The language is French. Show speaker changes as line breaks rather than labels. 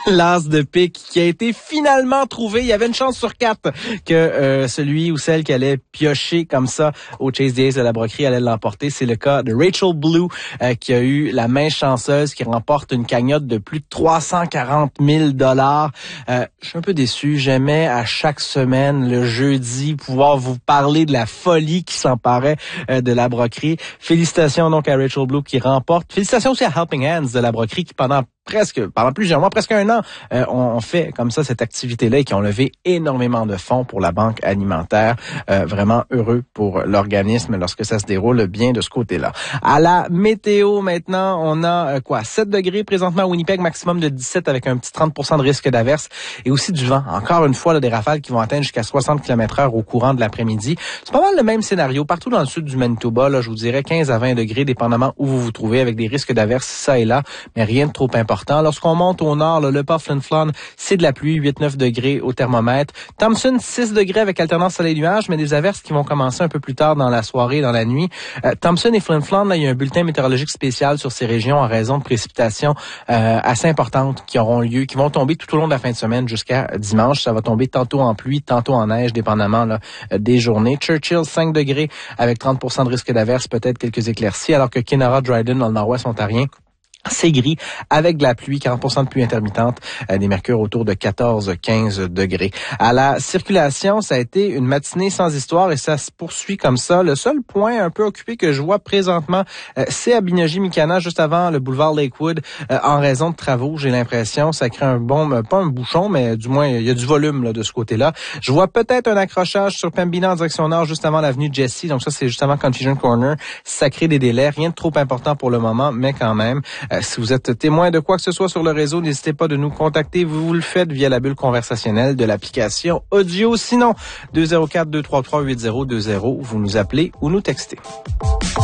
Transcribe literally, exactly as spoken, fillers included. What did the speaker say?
l'as de pique qui a été finalement trouvé. Il y avait une chance sur quatre que euh, celui ou celle qui allait piocher comme ça au Chase the Ace de la broquerie allait l'emporter. C'est le cas de Rachel Blue euh, qui a eu la main chanceuse, qui remporte une cagnotte de plus de trois cent quarante mille dollars. Euh, je suis un peu déçu. J'aimais à chaque semaine, le jeudi, pouvoir vous parler de la folie qui s'emparait euh, de la broquerie. Félicitations donc à Rachel Blue qui remporte. Félicitations aussi à Helping Hands de la broquerie qui pendant presque, pendant plusieurs mois, presque un an, euh, on, on fait comme ça cette activité-là et qui ont levé énormément de fonds pour la Banque alimentaire. Euh, vraiment heureux pour l'organisme lorsque ça se déroule bien de ce côté-là. À la météo, maintenant, on a euh, quoi, sept degrés présentement à Winnipeg, maximum de dix-sept avec un petit trente pour cent de risque d'averse et aussi du vent. Encore une fois, là, des rafales qui vont atteindre jusqu'à soixante kilomètres heure au courant de l'après-midi. C'est pas mal le même scénario partout dans le sud du Manitoba. Là, je vous dirais quinze à vingt degrés, dépendamment où vous vous trouvez, avec des risques d'averse ça et là, mais rien de trop important. Lorsqu'on monte au nord, là, le pas Flin Flon, c'est de la pluie, huit neuf degrés au thermomètre. Thompson, six degrés avec alternance soleil-nuage, mais des averses qui vont commencer un peu plus tard dans la soirée, dans la nuit. Euh, Thompson et Flin Flon, là, il y a un bulletin météorologique spécial sur ces régions en raison de précipitations euh, assez importantes qui auront lieu, qui vont tomber tout au long de la fin de semaine jusqu'à dimanche. Ça va tomber tantôt en pluie, tantôt en neige, dépendamment là, des journées. Churchill, cinq degrés avec trente pour cent de risque d'averse, peut-être quelques éclaircies, alors que Kenora, Dryden, dans le nord-ouest ontarien, c'est gris avec de la pluie, quarante pour cent de pluie intermittente, euh, des mercures autour de quatorze à quinze degrés. À la circulation, ça a été une matinée sans histoire et ça se poursuit comme ça. Le seul point un peu occupé que je vois présentement, euh, c'est à Binogi-Mikana, juste avant le boulevard Lakewood, euh, en raison de travaux, j'ai l'impression. Ça crée un bon, euh, pas un bouchon, mais du moins, il y a du volume là, de ce côté-là. Je vois peut-être un accrochage sur Pembina en direction nord, juste avant l'avenue Jessie. Donc ça, c'est juste avant Confusion Corner. Ça crée des délais. Rien de trop important pour le moment, mais quand même. Euh, si vous êtes témoin de quoi que ce soit sur le réseau, n'hésitez pas de nous contacter. Vous, vous le faites via la bulle conversationnelle de l'application audio. Sinon, deux zéro quatre, deux trois trois, huit zéro deux zéro, vous nous appelez ou nous textez.